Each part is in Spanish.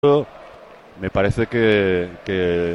Me parece que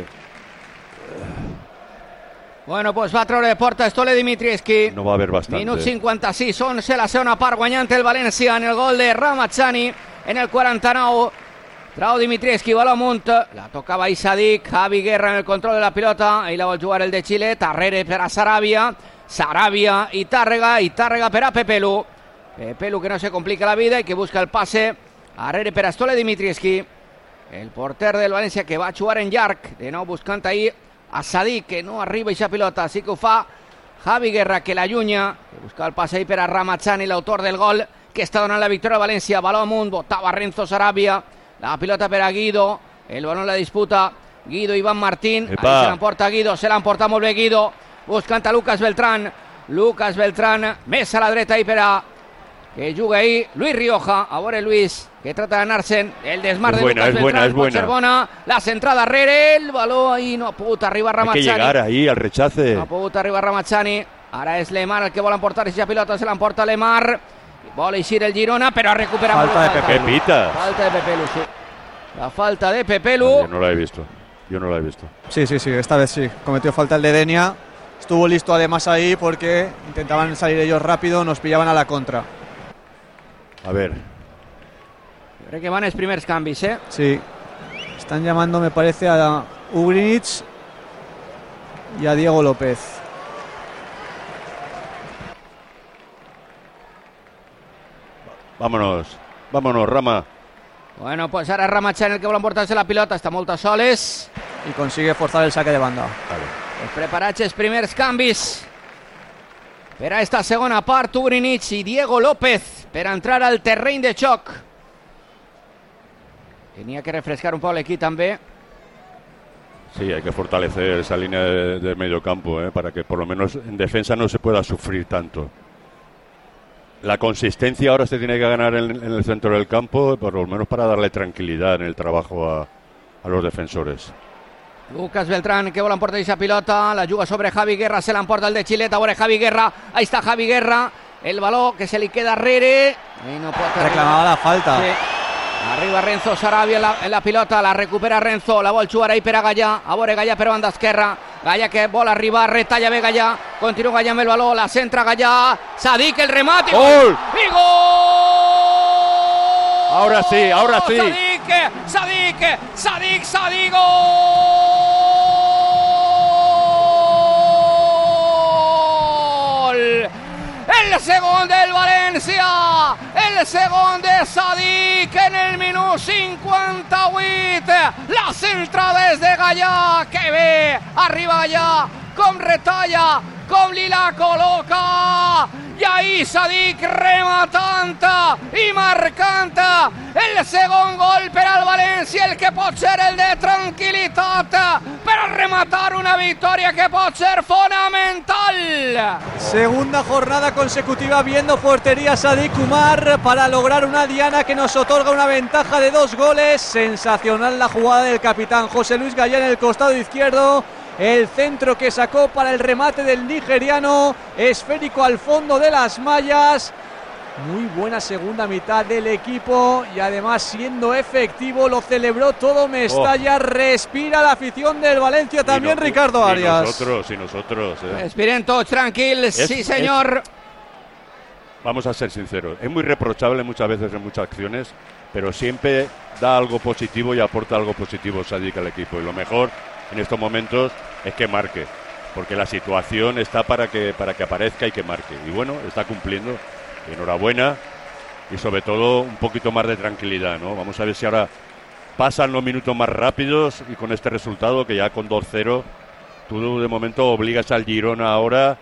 Bueno, pues va a treure de porta Stole Dimitrievski. no va a haver bastante. Minut 56, 11 la segona part, guanyant el València en el gol de Ramazani en el 49. Trau Dimitrievski, baló amunt, la tocava Sadik, Javi Guerra en el control de la pilota, ahí la vol jugar el de Xile, Tarrere per a Sarabia i Tàrrega per a Pepelu. Pepelu que no se complica la vida y que busca el pase, Arrere per a Stole Dimitrievski, el porter del València que va a jugar en llarg, de nou buscant ahí a Sadik, que no arriba aquesta pilota, sí que ho fa Javi Guerra, que l'allunya, que busca el passe ahí per a Ramazani, l'autor del gol, que està donant la victòria a València. Baló amunt, botava Renzo Sarabia, la pilota per a Guido, el balón la disputa Guido Iván Martín, ahí se l'emporta Guido, se l'emporta molt bé Guido, buscant a Lucas Beltrán, més a la dreta ahí per a que juga ahí Luis Rioja, a veure Luis, que trata de anar-se'n, el desmar de Lucas Beltrán, pot ser bona, la centrada darrere, el baló ahí no ha pogut arribar Ramazani. Hay que llegar ahí al rechace. No ha pogut arribar Ramazani, ara és Lemar el que vol emportar aquesta pilota, se l'emporta Lemar, vol eixir el Girona, però ha recuperat falta de Pepelu. Falta de Pepelu, sí. La falta de Pepelu. Yo no la he visto. Sí, esta vez sí. Cometió falta el de Denia. Estuvo listo además ahí porque intentaban salir ellos rápido, nos pillaban a la contra. A ver. Crec que van els primers canvis, eh? Sí. Están llamando, me parece, a Ugrinic y a Diego López. Vámonos, Rama. Bueno, pues ara Ramazani el que vol emportar-se la pilota, està molt a soles. Y consigue forzar el saque de banda. Vale. Els preparats els primers canvis per a esta segona part, Ugrinic i Diego López per a entrar al terreny de xoc. Tenia que refrescar un poc l'equip també. Sí, hay que fortalecer esa línea de medio campo, para que por lo menos en defensa no se pueda sufrir tanto. La consistencia ahora se tiene que ganar en el centro del campo, por lo menos para darle tranquilidad en el trabajo a los defensores. Lucas Beltrán que vol emportar aquesta pilota, la juga sobre Javi Guerra, se l'emporta el de Xilet, a veure Javi Guerra, ahí está Javi Guerra, el baló que se li queda darrere, i no pot reclamava la falta. Sí. Arriba Renzo Sarabia en la pilota, la recupera Renzo, la vol jugar ahí per a Gallà, a veure Gallà per banda esquerra, Gallà que vol arribar, retalla bé Gallà, continua Gallà amb el baló, la centra Gallà, Sadik el remate, ¡gol! ¡Y gol! Ahora sí. Sadik, gol! El segon del València, el segon de Sadik en el minut 58, la centrada és de Gallà, que bé, arriba Gallà, com retalla, com li la col·loca, i ahí Sadik rematant i marcant el segon gol per al València, el que pot ser el de tranquil·litat per a rematar una victòria que pot ser fonamental. Segunda jornada consecutiva viendo portería Sadik Umar para lograr una diana que nos otorga una ventaja de 2 goles. Sensacional la jugada del capitán José Luis Gallà en el costado izquierdo. El centro que sacó para el remate del nigeriano, esférico al fondo de las mallas. Muy buena segunda mitad del equipo y además siendo efectivo, lo celebró todo Mestalla. Respira la afición del Valencia también, Ricardo Arias. Y nosotros. Respiren todos tranquilos, sí señor. Vamos a ser sinceros, es muy reprochable muchas veces en muchas acciones, pero siempre da algo positivo y aporta algo positivo Sadik al equipo, y lo mejor en estos momentos es que marque, porque la situación está para que aparezca y que marque, y bueno, está cumpliendo. Enhorabuena, y sobre todo un poquito más de tranquilidad, ¿no? Vamos a ver si ahora pasan los minutos más rápidos, y con este resultado, que ya con 2-0 tú de momento obligas al Girona ahora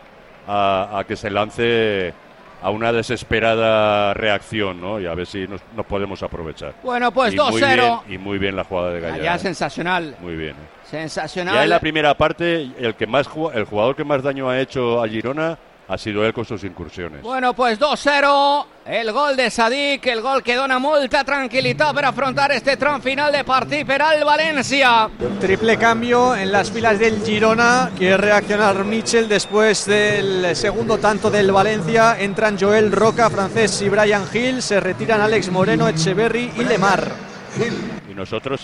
a que se lance a una desesperada reacción, ¿no? Y a ver si nos podemos aprovechar. Bueno, pues 2-0. Y muy bien la jugada de Gallà. Gallà sensacional. Muy bien. Sensacional. Ya en la primera parte, el jugador que más daño ha hecho a Girona ha sido él con sus incursiones. Bueno, pues 2-0, el gol de Sadik, el gol que dona molta tranquilitat per afrontar este tram final de partit per al València. Triple cambio en las filas del Girona, quiere reaccionar Mitchell después del segundo tanto del Valencia. Entran Joel Roca, Francés y Brian Hill, se retiran Alex Moreno, Echeverri y Lemar. Y nosotros